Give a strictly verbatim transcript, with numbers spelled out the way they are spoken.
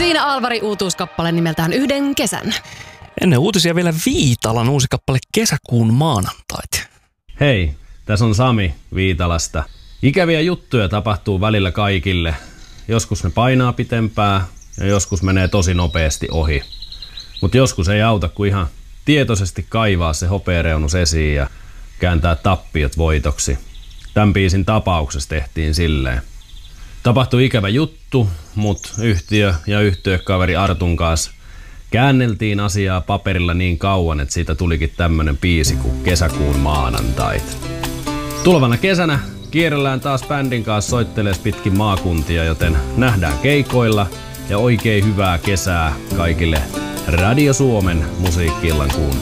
Tiina Alvari uutuuskappale nimeltään Yhden kesän. Ennen uutisia vielä Viitalan uusi kappale Kesäkuun maanantait. Hei, tässä on Sami Viitalasta. Ikäviä juttuja tapahtuu välillä kaikille. Joskus ne painaa pitempää ja joskus menee tosi nopeasti ohi. Mutta joskus ei auta kuin ihan tietoisesti kaivaa se hopeareunus esiin ja kääntää tappiot voitoksi. Tämän biisin tapauksessa tehtiin silleen. Tapahtui ikävä juttu, mutta yhtiö ja yhtiökaveri Artun kanssa käänneltiin asiaa paperilla niin kauan, että siitä tulikin tämmönen biisi kuin Kesäkuun maanantait. Tulevana kesänä kierrellään taas bändin kanssa soittelees pitkin maakuntia, joten nähdään keikoilla ja oikein hyvää kesää kaikille Radio Suomen musiikki-illan kuuntelijoille.